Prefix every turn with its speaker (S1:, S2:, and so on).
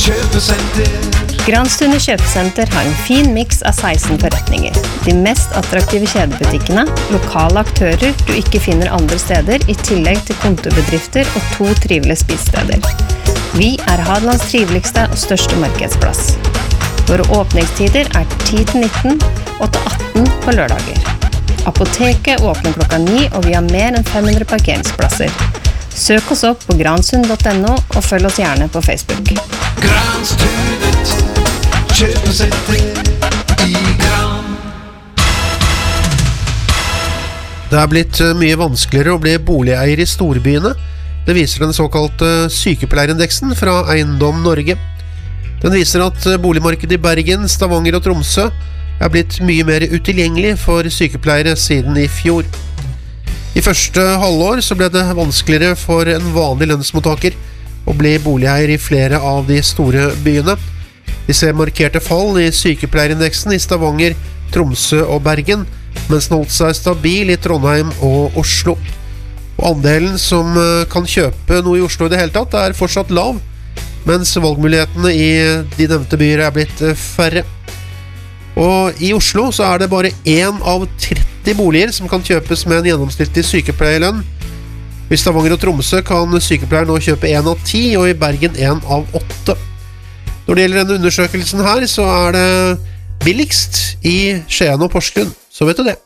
S1: Kjøpesenter.
S2: Granstunde kjøpesenter har en fin mix av 16 forretninger. De mest attraktive kjedebutikkene, lokale aktører du ikke finner andre steder, i tillegg til kontorbedrifter og 2 trivelige spisesteder. Vi er Hadelands triveligste og største markedsplass. Våre åpningstider er 10-19 og til 18 på lørdager. Apoteket åpner klokka 9, og vi har mer enn 500 parkeringsplasser. Søk oss opp på gransund.no og følg oss gjerne på Facebook.
S1: Granstunet, kjøpesenter i Gran.
S3: Det er blitt mye vanskeligere å bli boligeier i storbyene. Det viser den såkalte sykepleierindeksen fra Eiendom Norge. Den viser at boligmarkedet i Bergen, Stavanger og Tromsø er blitt mye mer utilgjengelig for sykepleiere siden i fjor. I første halvår så ble det vanskeligere for en vanlig lønnsmottaker å bli boligeier i flere av de store byene. Vi ser markerte fall i sykepleierindeksen i Stavanger, Tromsø og Bergen, mens den holdt seg stabil i Trondheim og Oslo. Og andelen som kan kjøpe noe i Oslo i det hele tatt er fortsatt lav, mens valgmulighetene i de nevnte byer er blitt færre. Og i Oslo så er det bare 1 av 30 boliger som kan kjøpes med en gjennomsnittlig sykepleierlønn. I Stavanger og Tromsø kan sykepleier nå kjøpe 1 av 10, og i Bergen 1 av 8. Når det gjelder denne undersøkelsen her, så er det billigst i Skien og Porsgrunn, så vet du det.